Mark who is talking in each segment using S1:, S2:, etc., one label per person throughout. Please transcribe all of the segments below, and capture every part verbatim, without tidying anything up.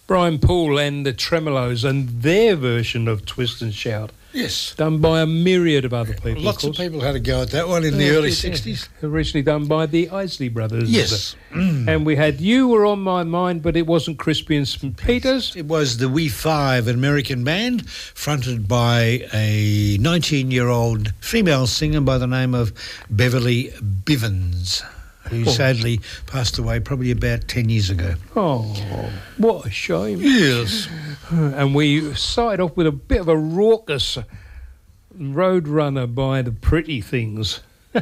S1: Brian Poole and the Tremolos and their version of Twist and Shout.
S2: Yes.
S1: Done by a myriad of other people.
S2: Lots
S1: of,
S2: of people had a go at that one in
S1: yeah,
S2: the early
S1: yeah,
S2: sixties.
S1: Originally done by the Isley Brothers.
S2: Yes.
S1: Mm. And we had You Were On My Mind, but it wasn't Crispy and Saint Peters.
S2: It was the We Five, an American band, fronted by a nineteen-year-old female singer by the name of Beverly Bivens, who
S1: Oh.
S2: sadly passed away probably about ten years ago.
S1: Oh, what a shame.
S2: Yes.
S1: And we started off with a bit of a raucous Roadrunner by the Pretty Things.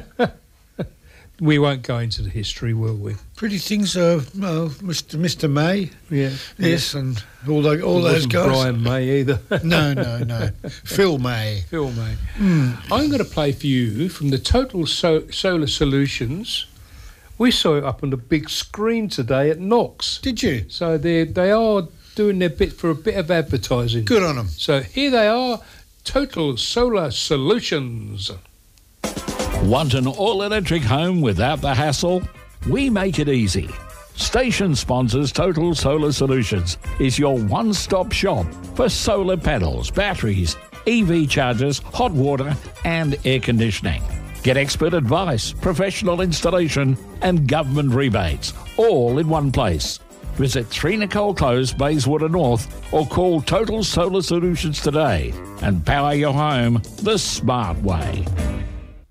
S1: We won't go into the history, will we?
S2: Pretty Things are, well, Mister Mister May.
S1: Yeah.
S2: Yes, and all, the, all
S1: It
S2: those
S1: wasn't
S2: guys.
S1: Brian May either.
S2: No, no, no. Phil May.
S1: Phil May.
S2: Mm.
S1: I'm going to play for you from the Total so- Solar Solutions. We saw it up on the big screen today at Knox.
S2: Did you?
S1: So they they are doing their bit for a bit of advertising.
S2: Good on them.
S1: So here they are, Total Solar Solutions.
S3: Want an all-electric home without the hassle? We make it easy. Station sponsors Total Solar Solutions is your one-stop shop for solar panels, batteries, E V chargers, hot water and air conditioning. Get expert advice, professional installation and government rebates, all in one place. Visit three Nicole Close, Bayswater North, or call Total Solar Solutions today and power your home the smart way.